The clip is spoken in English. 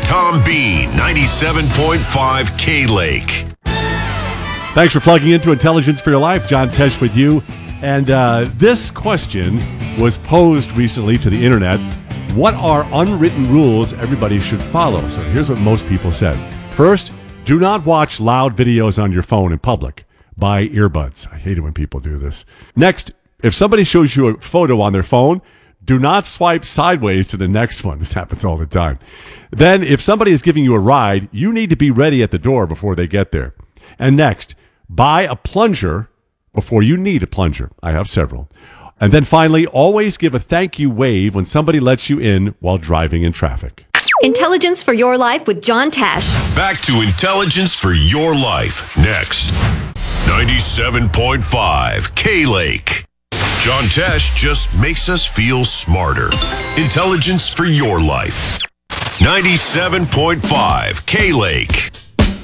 Tom Bean, 97.5 K-Lake. Thanks for plugging into Intelligence for Your Life. John Tesh with you. And this question was posed recently to the internet. What are unwritten rules everybody should follow? So here's what most people said. First, do not watch loud videos on your phone in public. Buy earbuds. I hate it when people do this. Next, if somebody shows you a photo on their phone, do not swipe sideways to the next one. This happens all the time. Then, if somebody is giving you a ride, you need to be ready at the door before they get there. And next, buy a plunger before you need a plunger. I have several. And then finally, always give a thank you wave when somebody lets you in while driving in traffic. Intelligence for Your Life with John Tesh. Back to Intelligence for Your Life next. 97.5 K-Lake. John Tesh just makes us feel smarter. Intelligence for Your Life. 97.5 K-Lake.